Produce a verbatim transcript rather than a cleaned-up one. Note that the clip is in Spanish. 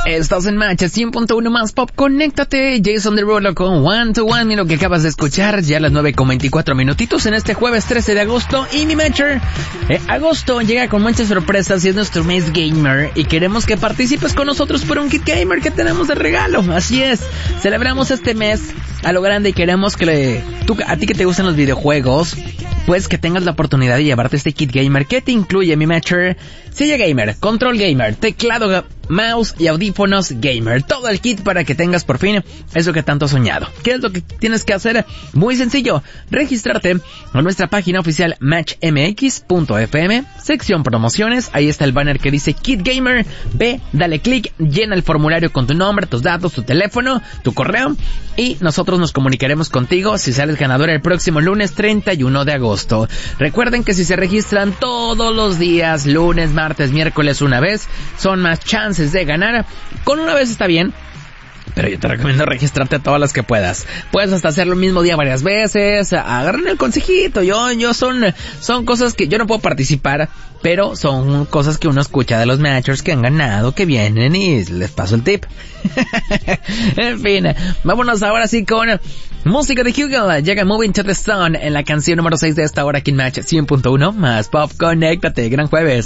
Estás en Match cien punto uno más Pop. Conéctate. Jason Derulo con One to One. Mira lo que acabas de escuchar. Ya a las nueve con veinticuatro minutitos en este jueves trece de agosto. Y mi Matcher, eh, agosto llega con muchas sorpresas y es nuestro mes gamer. Y queremos que participes con nosotros por un kit gamer que tenemos de regalo. Así es. Celebramos este mes a lo grande y queremos que le, tú, a ti que te gustan los videojuegos, pues que tengas la oportunidad de llevarte este kit gamer que te incluye, mi Matcher, silla gamer, control gamer, teclado, mouse y audífonos gamer. Todo el kit para que tengas por fin eso que tanto has soñado. ¿Qué es lo que tienes que hacer? Muy sencillo. Registrarte a nuestra página oficial match m x punto f m, sección promociones. Ahí está el banner que dice Kit Gamer. Ve, dale clic, llena el formulario con tu nombre, tus datos, tu teléfono, tu correo y nosotros nos comunicaremos contigo si sales ganador el próximo lunes treinta y uno de agosto. Recuerden que si se registran todos los días, lunes, martes, miércoles una vez, son más chances de ganar. Con una vez está bien, pero yo te recomiendo registrarte todas las que puedas. Puedes hasta hacerlo el mismo día varias veces. Agarren el consejito. Yo, yo son, son cosas que yo no puedo participar, pero son cosas que uno escucha de los matchers que han ganado, que vienen y les paso el tip. En fin, vámonos ahora sí con música de Hugel. Llega Moving to the Sun en la canción número seis de esta hora aquí en Match cien punto uno más Pop. Conéctate, gran jueves.